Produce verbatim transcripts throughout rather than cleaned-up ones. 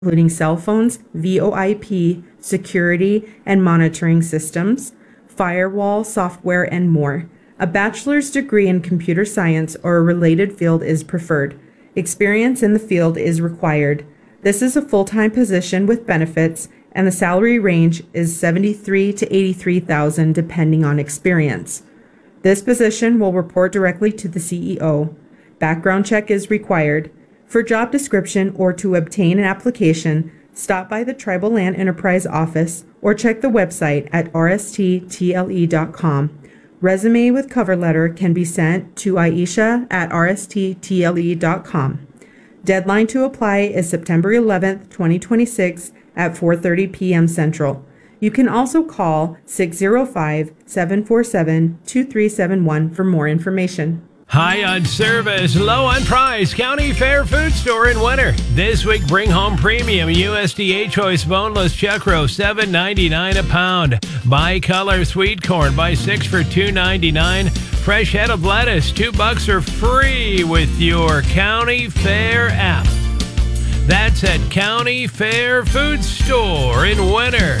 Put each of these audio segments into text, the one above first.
including cell phones, V O I P, security and monitoring systems, firewall, software, and more. A bachelor's degree in computer science or a related field is preferred. Experience in the field is required. This is a full-time position with benefits, and the salary range is seventy-three thousand to eighty-three thousand dollars depending on experience. This position will report directly to the C E O. Background check is required. For job description or to obtain an application, stop by the Tribal Land Enterprise office or check the website at r s t t l e dot com. Resume with cover letter can be sent to Aisha at r s t t l e dot com. Deadline to apply is September eleventh, twenty twenty-six at four thirty p.m. Central. You can also call six oh five, seven four seven, two three seven one for more information. High on service, low on price. County Fair Food Store in winter. This week, bring home premium U S D A choice boneless chuck roast, seven ninety-nine a pound. Bi-color sweet corn, buy six for two ninety-nine. Fresh head of lettuce, two bucks are free with your County Fair app. That's at County Fair Food Store in winter.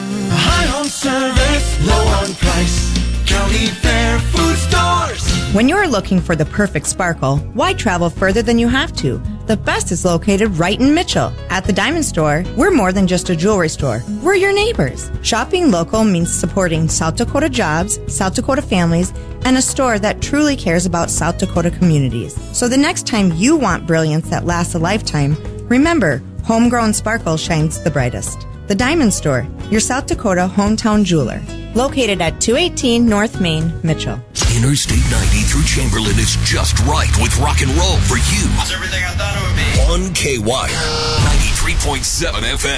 High on service, low on price. County Fair Food Stores. When you're looking for the perfect sparkle, why travel further than you have to? The best is located right in Mitchell. At the Diamond Store, we're more than just a jewelry store. We're your neighbors. Shopping local means supporting South Dakota jobs, South Dakota families, and a store that truly cares about South Dakota communities. So the next time you want brilliance that lasts a lifetime, remember, homegrown sparkle shines the brightest. The Diamond Store, your South Dakota hometown jeweler. Located at two eighteen North Main, Mitchell. Interstate ninety through Chamberlain is just right with rock and roll for you. It's everything I thought it would be. On K Y R ninety-three point seven F M.